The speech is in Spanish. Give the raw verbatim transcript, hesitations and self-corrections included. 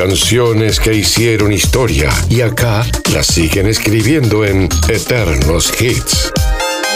canciones que hicieron historia y acá las siguen escribiendo en Eternos Hits.